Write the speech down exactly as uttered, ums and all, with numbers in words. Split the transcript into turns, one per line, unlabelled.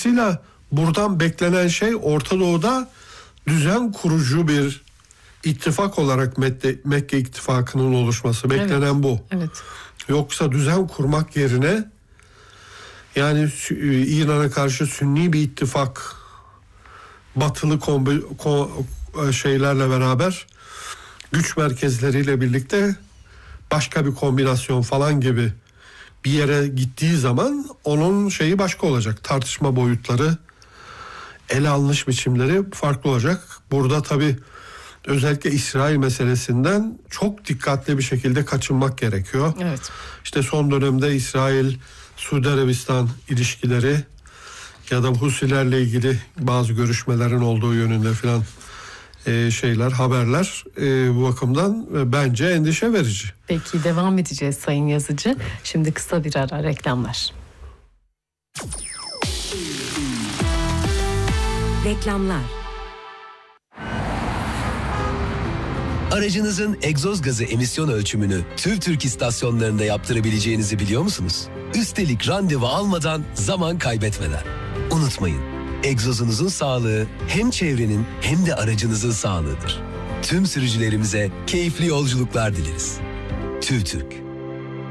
Dolayısıyla buradan beklenen şey Orta Doğu'da düzen kurucu bir ittifak olarak Mekke, Mekke ittifakının oluşması. Beklenen
evet,
bu.
Evet.
Yoksa düzen kurmak yerine yani İran'a karşı Sünni bir ittifak, batılı kombi, ko, şeylerle beraber, güç merkezleriyle birlikte başka bir kombinasyon falan gibi bir yere gittiği zaman onun şeyi başka olacak. Tartışma boyutları, ele alınış biçimleri farklı olacak. Burada tabii özellikle İsrail meselesinden çok dikkatli bir şekilde kaçınmak gerekiyor.
Evet.
İşte son dönemde İsrail Suudi Arabistan ilişkileri ya da Husilerle ilgili bazı görüşmelerin olduğu yönünde filan e, şeyler, haberler e, bu bakımdan e, bence endişe verici.
Peki devam edeceğiz Sayın Yazıcı. Şimdi kısa bir ara, reklamlar.
Reklamlar.
Aracınızın egzoz gazı emisyon ölçümünü TÜVTÜRK istasyonlarında yaptırabileceğinizi biliyor musunuz? Üstelik randevu almadan, zaman kaybetmeden. Unutmayın, egzozunuzun sağlığı hem çevrenin hem de aracınızın sağlığıdır. Tüm sürücülerimize keyifli yolculuklar dileriz. TÜVTÜRK.